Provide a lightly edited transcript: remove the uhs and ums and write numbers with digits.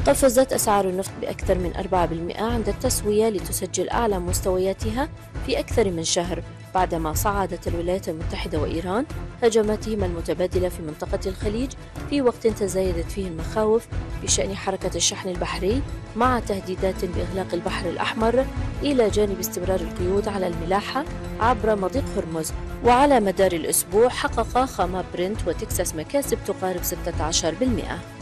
قفزت أسعار النفط بأكثر من 4% عند التسوية لتسجل أعلى مستوياتها في أكثر من شهر، بعدما صعدت الولايات المتحدة وإيران هجماتهما المتبادلة في منطقة الخليج في وقت تزايدت فيه المخاوف بشأن حركة الشحن البحري، مع تهديدات بإغلاق البحر الأحمر إلى جانب استمرار القيود على الملاحة عبر مضيق هرمز. وعلى مدار الأسبوع حقق خام برنت وتكساس مكاسب تقارب 16%.